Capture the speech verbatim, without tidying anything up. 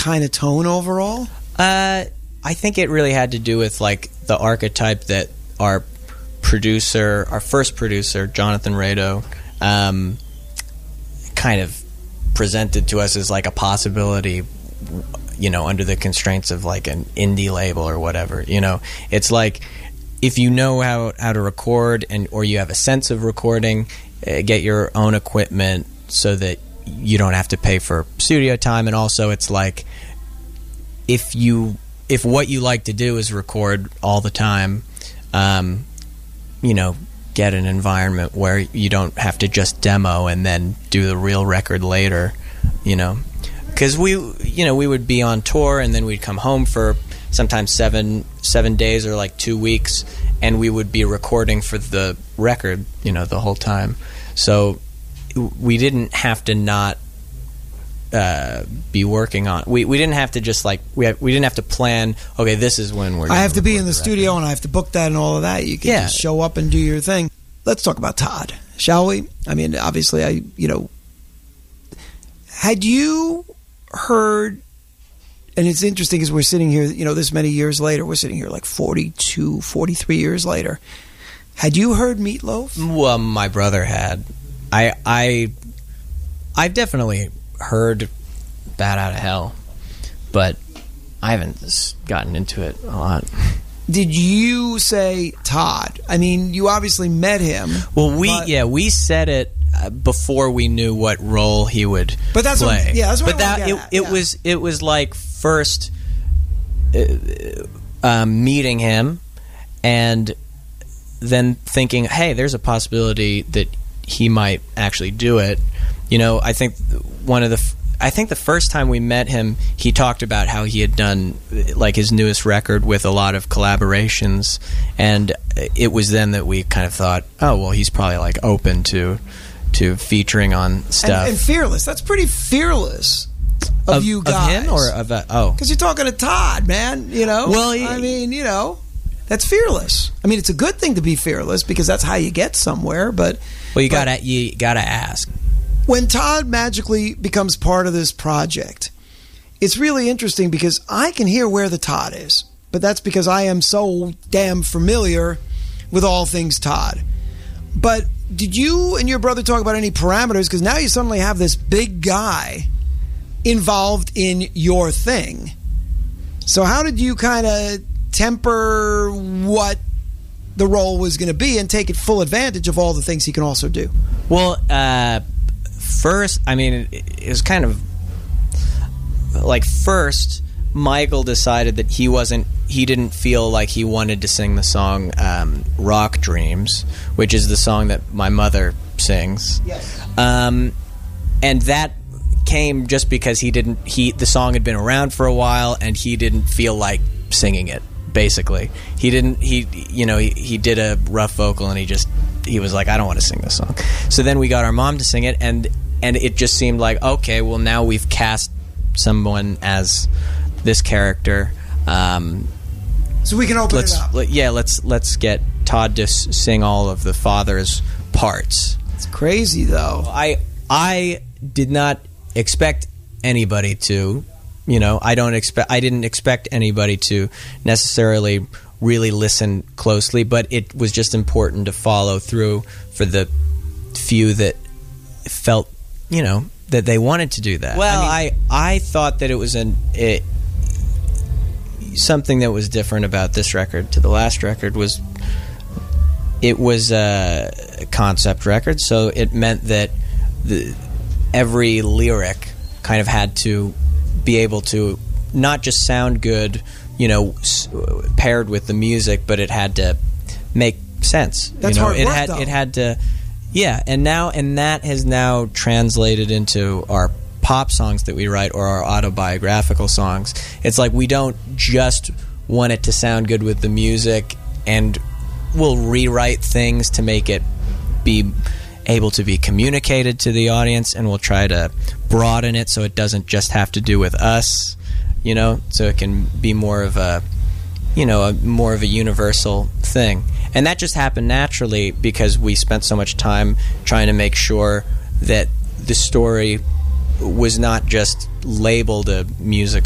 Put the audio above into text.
kind of tone overall? Uh, I think it really had to do with like the archetype that our producer, our first producer, Jonathan Rado, um, kind of presented to us as like a possibility, you know, under the constraints of like an indie label or whatever. You know, it's like if you know how, how to record and or you have a sense of recording, uh, get your own equipment so that you don't have to pay for studio time. And also it's like if you if what you like to do is record all the time, um, you know, get an environment where you don't have to just demo and then do the real record later, you know. Because we, you know, we would be on tour and then we'd come home for sometimes seven seven days or like two weeks, and we would be recording for the record, you know, the whole time. So we didn't have to not uh, be working on. We we didn't have to just like we have, we didn't have to plan. Okay, this is when we're. I have to be in the, the studio record. and I have to book that and all of that. You can Yeah. just show up and do your thing. Let's talk about Todd, shall we? I mean, obviously, I you know, had you heard, and it's interesting because we're sitting here, you know, this many years later, we're sitting here like forty-two, forty-three years later. Had you heard Meatloaf? Well, my brother had. I I I've definitely heard Bat Out of Hell, but I haven't s- gotten into it a lot. Did you say Todd? I mean, you obviously met him. Well, we but- yeah we said it uh, before we knew what role he would But that's play. what, yeah, that's what but I wanna that get it, at, it yeah. was it was like first uh, um, meeting him and then thinking, hey, there's a possibility that he might actually do it. You know, I think one of the f- I think the first time we met him, he talked about how he had done like his newest record with a lot of collaborations, and it was then that we kind of thought, oh, well, he's probably like open to to featuring on stuff. And, and fearless. That's pretty fearless of, of you guys. of him or of uh, oh, because you're talking to Todd, man. You know. Well, he- I mean, you know, that's fearless. I mean, it's a good thing to be fearless because that's how you get somewhere. But well, you but gotta you gotta ask. when Todd magically becomes part of this project, it's really interesting because I can hear where the Todd is, but that's because I am so damn familiar with all things Todd. But did you and your brother talk about any parameters? Because now you suddenly have this big guy involved in your thing. So how did you kind of temper what the role was going to be and take it full advantage of all the things he can also do? Well, uh, first, I mean, it, it was kind of like first, Michael decided that he wasn't, he didn't feel like he wanted to sing the song um, Rock Dreams, which is the song that my mother sings. Yes. Um, and that came just because he didn't, he, the song had been around for a while and he didn't feel like singing it. Basically, he didn't. He, you know, he, he did a rough vocal, and he just he was like, I don't want to sing this song. So then we got our mom to sing it, and and it just seemed like, okay, well now we've cast someone as this character. Um, So we can open let's it up. let, yeah, let's let's get Todd to s- sing all of the father's parts. It's crazy, though. I I did not expect anybody to. You know, I don't expect. I didn't expect anybody to necessarily really listen closely, but it was just important to follow through for the few that felt, you know, that they wanted to do that. Well, I mean, I, I thought that it was an it, something that was different about this record to the last record was it was a concept record, so it meant that the every lyric kind of had to be able to not just sound good, you know, s- paired with the music, but it had to make sense. That's you know, hard it work, had though. it had to, yeah. And now and that has now translated into our pop songs that we write or our autobiographical songs. It's like we don't just want it to sound good with the music, and we'll rewrite things to make it be able to be communicated to the audience, and we'll try to broaden it so it doesn't just have to do with us, you know, so it can be more of a, you know, a more of a universal thing. And that just happened naturally because we spent so much time trying to make sure that the story was not just labeled a music